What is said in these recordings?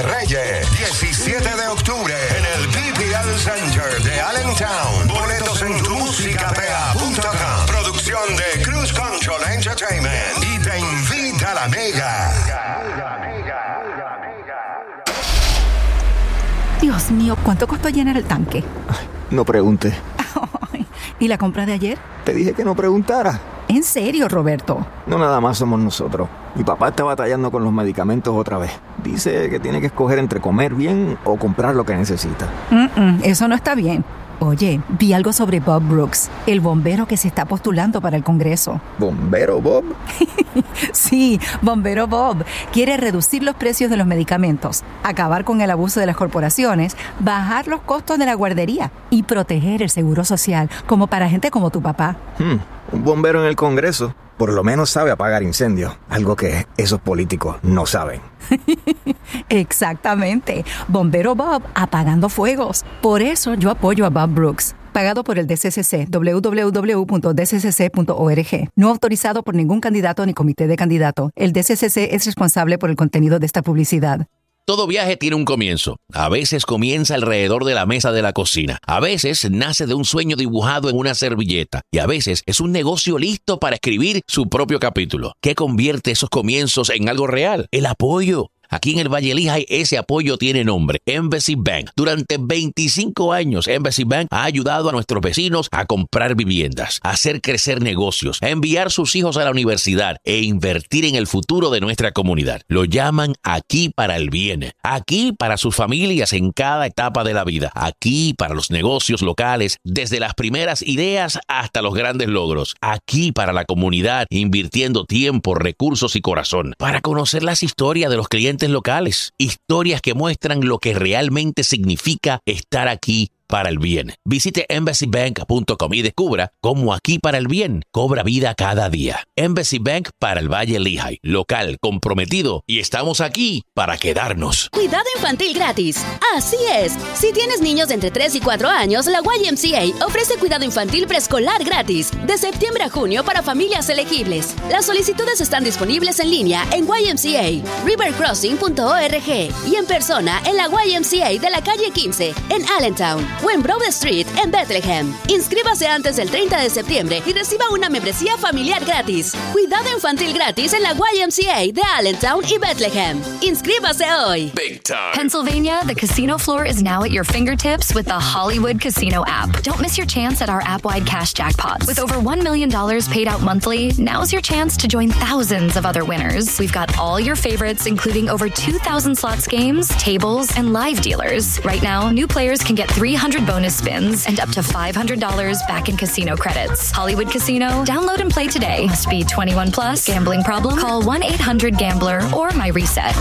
Reyes, 17 de octubre en el PPL Center de Allentown. Boletos en tumusicapea.com. Producción de Cruise Control Entertainment y te invita a la Mega. Dios mío, ¿cuánto costó llenar el tanque? Ay, no pregunte. ¿Y la compra de ayer? Te dije que no preguntara. ¿En serio, Roberto? No nada más somos nosotros. Mi papá está batallando con los medicamentos otra vez. Dice que tiene que escoger entre comer bien o comprar lo que necesita. Eso no está bien. Oye, vi algo sobre Bob Brooks, el bombero que se está postulando para el Congreso. ¿Bombero Bob? Sí, Bombero Bob. Quiere reducir los precios de los medicamentos, acabar con el abuso de las corporaciones, bajar los costos de la guardería y proteger el seguro social, como para gente como tu papá. Un bombero en el Congreso por lo menos sabe apagar incendios, algo que esos políticos no saben. Exactamente. Bombero Bob apagando fuegos. Por eso yo apoyo a Bob Brooks. Pagado por el DCCC, www.dccc.org. No autorizado por ningún candidato ni comité de candidato. El DCCC es responsable por el contenido de esta publicidad. Todo viaje tiene un comienzo. A veces comienza alrededor de la mesa de la cocina. A veces nace de un sueño dibujado en una servilleta. Y a veces es un negocio listo para escribir su propio capítulo. ¿Qué convierte esos comienzos en algo real? El apoyo. Aquí en el Valle Lehigh ese apoyo tiene nombre, Embassy Bank. Durante 25 años, Embassy Bank ha ayudado a nuestros vecinos a comprar viviendas, a hacer crecer negocios, a enviar sus hijos a la universidad e invertir en el futuro de nuestra comunidad. Lo llaman aquí para el bien, aquí para sus familias en cada etapa de la vida, aquí para los negocios locales, desde las primeras ideas hasta los grandes logros, aquí para la comunidad, invirtiendo tiempo, recursos y corazón, para conocer las historias de los clientes locales, historias que muestran lo que realmente significa estar aquí para el bien. Visite embassybank.com y descubra cómo aquí para el bien cobra vida cada día. Embassy Bank para el Valle Lehigh, local, comprometido, y estamos aquí para quedarnos. Cuidado infantil gratis. Así es. Si tienes niños de entre 3 y 4 años, la YMCA ofrece cuidado infantil preescolar gratis de septiembre a junio para familias elegibles. Las solicitudes están disponibles en línea en YMCA, rivercrossing.org y en persona en la YMCA de la calle 15 en Allentown o en Broad Street en Bethlehem. Inscríbase antes del 30 de septiembre y reciba una membresía familiar gratis. Cuidado infantil gratis en la YMCA de Allentown y Bethlehem. Inscríbase hoy. Big time. Pennsylvania, the casino floor is now at your fingertips with the Hollywood Casino app. Don't miss your chance at our app-wide cash jackpots. With over $1 million paid out monthly, now's your chance to join thousands of other winners. We've got all your favorites, including over 2,000 slots games, tables, and live dealers. Right now, new players can get 300 bonus spins and up to $500 back in casino credits. Hollywood Casino, download and play today. Must be 21 plus. Gambling problem? Call 1-800-GAMBLER or MyReset.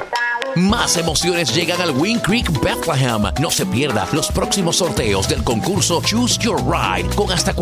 Más emociones llegan al Wind Creek Bethlehem. No se pierda los próximos sorteos del concurso Choose Your Ride con hasta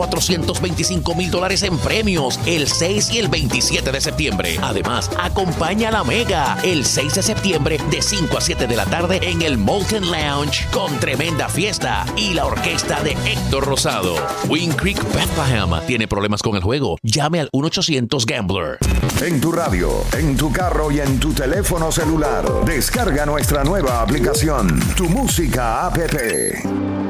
$425,000 en premios el 6 y el 27 de septiembre. Además, acompaña a la Mega el 6 de septiembre de 5 a 7 de la tarde en el Molten Lounge con tremenda fiesta y la orquesta de Héctor Rosado. Wind Creek Bethlehem. ¿Tiene problemas con el juego? Llame al 1-800-GAMBLER. En tu radio, en tu carro y en tu teléfono celular. Descarga nuestra nueva aplicación, Tu Música App.